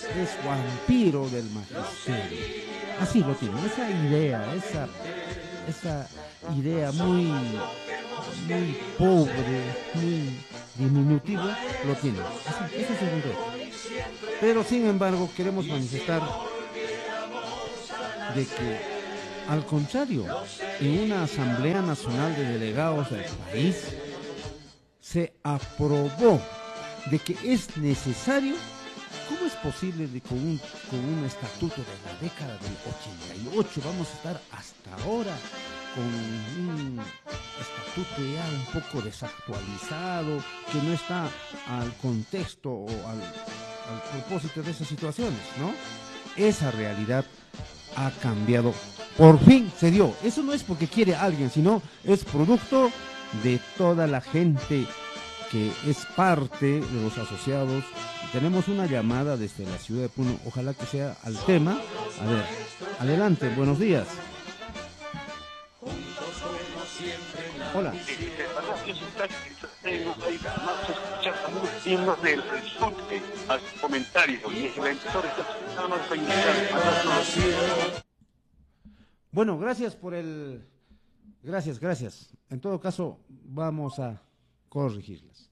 es vampiro del magisterio. Así lo tienen, esa idea muy pobre, muy diminutivo, lo tienen. Así, ese es el reto. Pero sin embargo, queremos manifestar de que, al contrario, en una Asamblea Nacional de Delegados del país se aprobó de que es necesario. ¿Cómo es posible de con un estatuto de la década del 88 vamos a estar hasta ahora con un estatuto ya un poco desactualizado, que no está al contexto o al propósito de esas situaciones, ¿no? Esa realidad ha cambiado. Por fin se dio. Eso no es porque quiere alguien, sino es producto de toda la gente que es parte de los asociados. Tenemos una llamada desde la ciudad de Puno, ojalá que sea al tema. A ver, adelante, buenos días. Hola. Bueno, gracias por el... Gracias, gracias. En todo caso, vamos a corregirlas.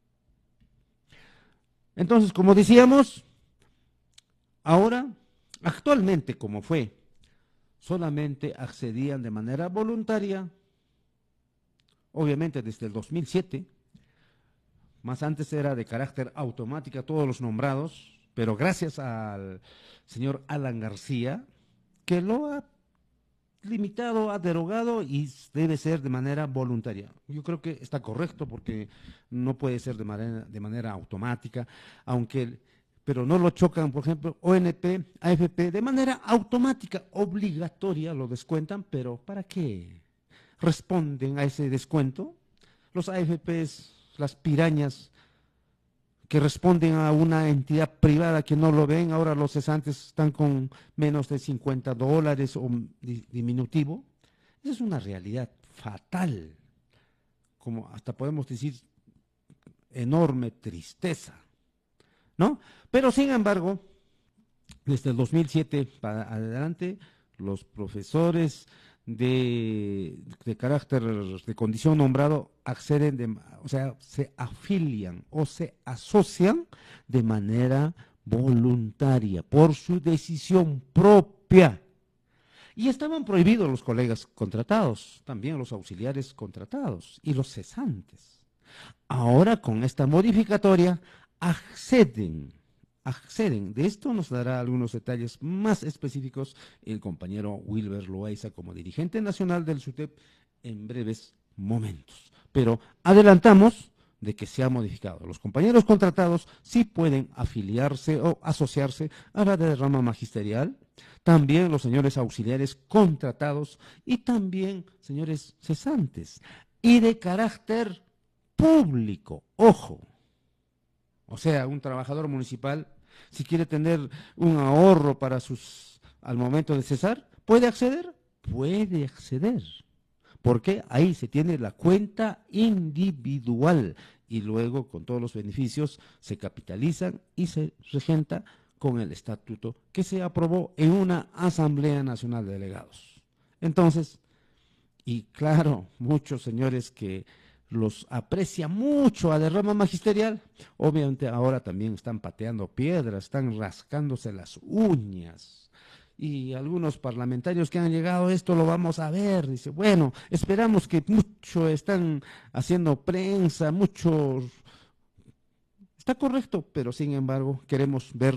Entonces, como decíamos, ahora, actualmente, como fue, solamente accedían de manera voluntaria, obviamente desde el 2007, más antes era de carácter automático todos los nombrados, pero gracias al señor Alan García, que lo ha limitado, ha derogado y debe ser de manera voluntaria. Yo creo que está correcto porque no puede ser de manera automática, aunque, pero no lo chocan, por ejemplo, ONP, AFP, de manera automática, obligatoria, lo descuentan, pero ¿para qué responden a ese descuento? Los AFPs, las pirañas que responden a una entidad privada que no lo ven, ahora los cesantes están con menos de $50 o diminutivo. Esa es una realidad fatal, como hasta podemos decir enorme tristeza, ¿no? Pero sin embargo, desde el 2007 para adelante, los profesores de carácter de condición nombrado acceden, o sea, se afilian o se asocian de manera voluntaria, por su decisión propia. Y estaban prohibidos los colegas contratados, también los auxiliares contratados y los cesantes. Ahora con esta modificatoria acceden. De esto nos dará algunos detalles más específicos el compañero Wilber Loaiza como dirigente nacional del SUTEP en breves momentos. Pero adelantamos de que se ha modificado. Los compañeros contratados sí pueden afiliarse o asociarse a la de rama magisterial, también los señores auxiliares contratados y también señores cesantes y de carácter público, ojo. O sea, un trabajador municipal, si quiere tener un ahorro para al momento de cesar, ¿puede acceder? Puede acceder. Porque ahí se tiene la cuenta individual y luego con todos los beneficios se capitalizan y se regenta con el estatuto que se aprobó en una Asamblea Nacional de Delegados. Entonces, y claro, muchos señores que los aprecia mucho a derrama magisterial, obviamente ahora también están pateando piedras, están rascándose las uñas. Y algunos parlamentarios que han llegado, esto lo vamos a ver, dice, bueno, esperamos que mucho están haciendo prensa, mucho, está correcto, pero sin embargo queremos ver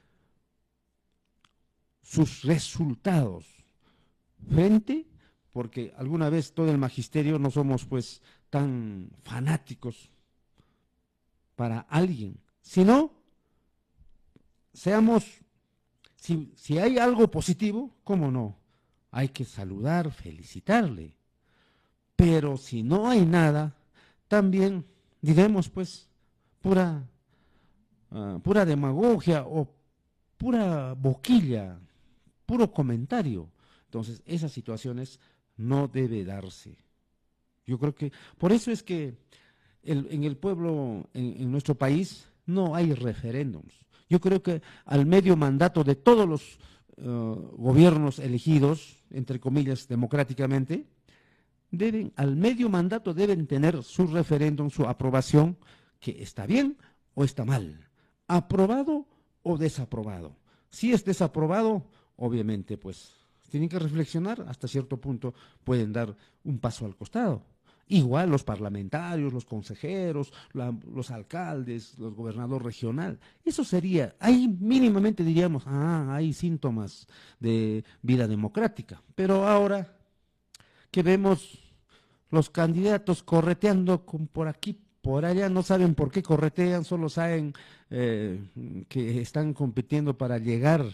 sus resultados frente, porque alguna vez todo el magisterio no somos pues tan fanáticos para alguien, sino seamos, si hay algo positivo, ¿cómo no? Hay que saludar, felicitarle, pero si no hay nada, también diremos pues pura, pura demagogia o pura boquilla, puro comentario. Entonces, esas situaciones no debe darse. Yo creo que por eso es que en el pueblo, en nuestro país, no hay referéndums. Yo creo que al medio mandato de todos los gobiernos elegidos, entre comillas, democráticamente, al medio mandato deben tener su referéndum, su aprobación, que está bien o está mal, aprobado o desaprobado. Si es desaprobado, obviamente, pues tienen que reflexionar, hasta cierto punto pueden dar un paso al costado. Igual los parlamentarios, los consejeros, los alcaldes, los gobernadores regional, eso sería, ahí mínimamente diríamos, hay síntomas de vida democrática, pero ahora que vemos los candidatos correteando por aquí, por allá, no saben por qué corretean, solo saben que están compitiendo para llegar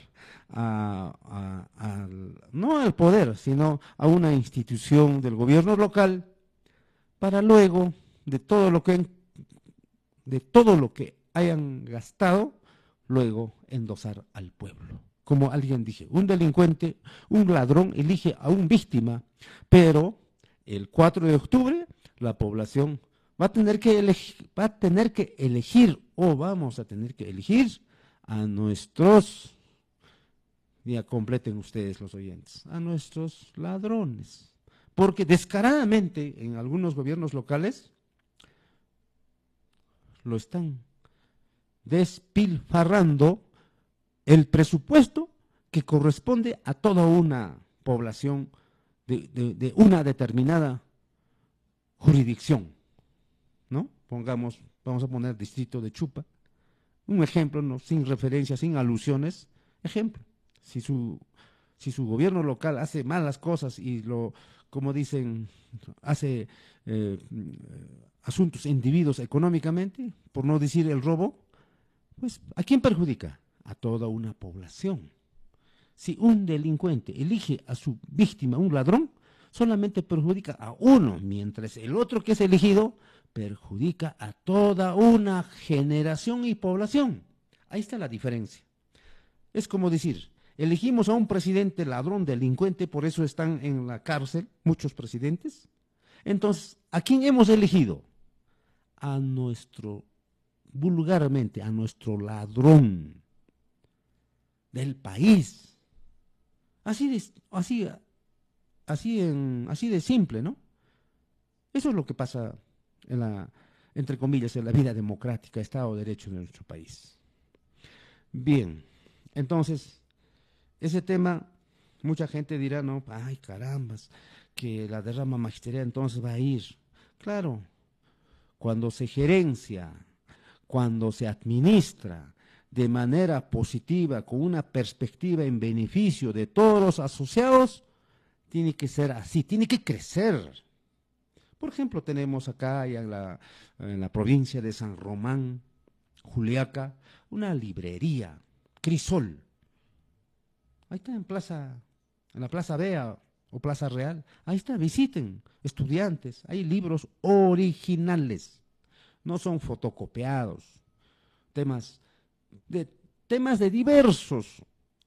no al poder, sino a una institución del gobierno local, para luego de todo lo que hayan gastado, luego endosar al pueblo. Como alguien dije, un delincuente, un ladrón elige a un víctima, pero el 4 de octubre la población va a tener que elegir, o vamos a tener que elegir a nuestros, ya completen ustedes los oyentes, a nuestros ladrones. Porque descaradamente en algunos gobiernos locales lo están despilfarrando el presupuesto que corresponde a toda una población de una determinada jurisdicción, ¿no? Vamos a poner distrito de Chupa, un ejemplo, ¿no? Sin referencias, sin alusiones, ejemplo. Si su gobierno local hace malas cosas y como dicen, hace asuntos individuos económicamente, por no decir el robo, pues ¿a quién perjudica? A toda una población. Si un delincuente elige a su víctima, un ladrón, solamente perjudica a uno, mientras el otro que es elegido perjudica a toda una generación y población. Ahí está la diferencia. Es como decir, elegimos a un presidente ladrón, delincuente, por eso están en la cárcel muchos presidentes. Entonces, ¿a quién hemos elegido? Vulgarmente, a nuestro ladrón del país. Así de simple, ¿no? Eso es lo que pasa entre comillas, en la vida democrática, Estado de Derecho de nuestro país. Bien, entonces, ese tema, mucha gente dirá, no, ay carambas, que la derrama magisterial entonces va a ir. Claro, cuando se gerencia, cuando se administra de manera positiva, con una perspectiva en beneficio de todos los asociados, tiene que ser así, tiene que crecer. Por ejemplo, tenemos acá en la provincia de San Román, Juliaca, una librería, Crisol. Ahí está en la Plaza Bea o Plaza Real. Ahí está, visiten, estudiantes. Hay libros originales, no son fotocopiados. Temas de diversos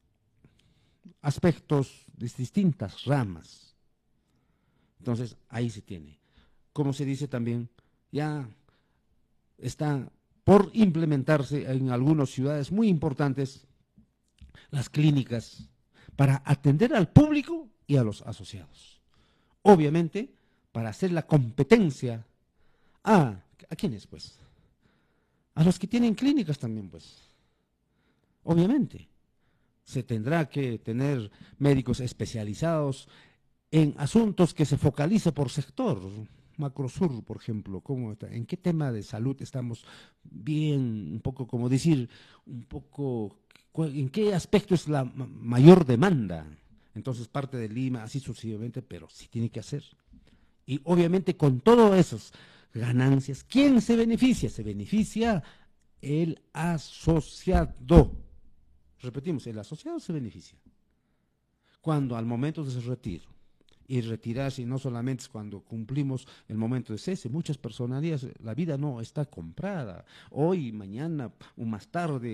aspectos, de distintas ramas. Entonces, ahí se tiene. Como se dice también, ya está por implementarse en algunas ciudades muy importantes las clínicas para atender al público y a los asociados. Obviamente, para hacer la competencia ¿a quiénes, pues? A los que tienen clínicas también, pues. Obviamente. Se tendrá que tener médicos especializados en asuntos que se focalice por sector. Macrosur, por ejemplo, ¿en qué tema de salud estamos bien, un poco, como decir, un poco, en qué aspecto es la mayor demanda? Entonces parte de Lima, así sucesivamente, pero sí tiene que hacer. Y obviamente con todas esas ganancias, ¿quién se beneficia? Se beneficia el asociado. Repetimos, el asociado se beneficia. Cuando al momento de su retiro, y retirarse no solamente es cuando cumplimos el momento de cese, muchas personalidades, la vida no está comprada, hoy, mañana o más tarde,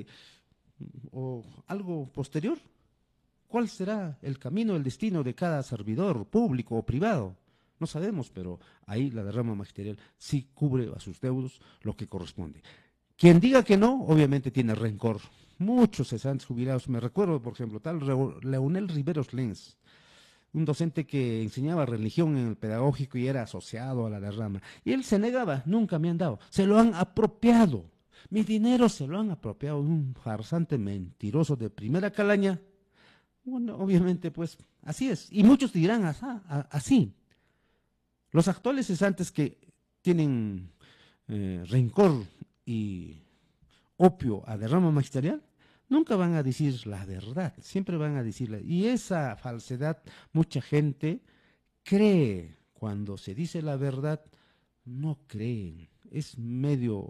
o algo posterior. ¿Cuál será el camino, el destino de cada servidor público o privado? No sabemos, pero ahí la derrama magisterial sí cubre a sus deudos lo que corresponde. Quien diga que no, obviamente tiene rencor muchos cesantes jubilados. Me recuerdo, por ejemplo, tal Leonel Riveros Lenz, un docente que enseñaba religión en el pedagógico y era asociado a la derrama. Y él se negaba, nunca me han dado, se lo han apropiado. Mi dinero se lo han apropiado, un farsante mentiroso de primera calaña. Bueno, obviamente, pues así es. Y muchos dirán así. Los actuales cesantes que tienen rencor y opio a derrama magisterial, nunca van a decir la verdad, siempre van a decirla. Y esa falsedad, mucha gente cree, cuando se dice la verdad, no creen. Es medio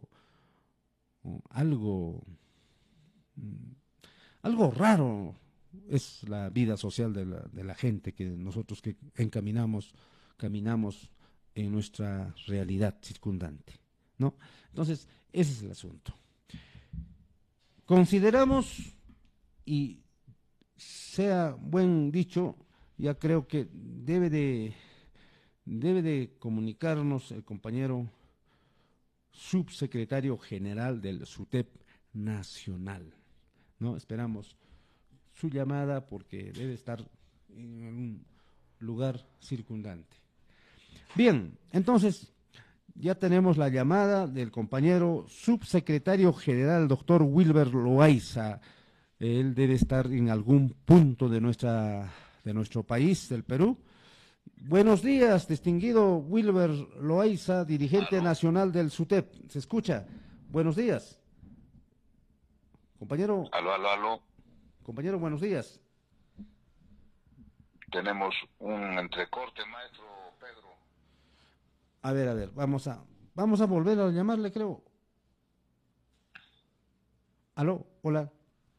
algo, mm, algo raro, es la vida social de la gente que nosotros que caminamos en nuestra realidad circundante, ¿no? Entonces, ese es el asunto. Consideramos, y sea buen dicho, ya creo que debe de comunicarnos el compañero subsecretario general del SUTEP Nacional, ¿no? Esperamos su llamada porque debe estar en algún lugar circundante. Bien, entonces ya tenemos la llamada del compañero subsecretario general, doctor Wilber Loaiza. Él debe estar en algún punto de nuestro país, del Perú. Buenos días, distinguido Wilber Loaiza, dirigente nacional del SUTEP. ¿Se escucha? Buenos días. Compañero, Aló. compañero, buenos días. Tenemos un entrecorte, maestro Pedro. A ver, vamos a volver a llamarle, creo. Aló, hola.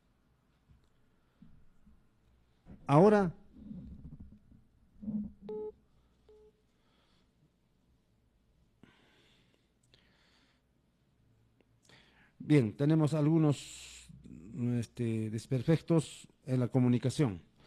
Ahora, bien, tenemos algunos desperfectos en la comunicación.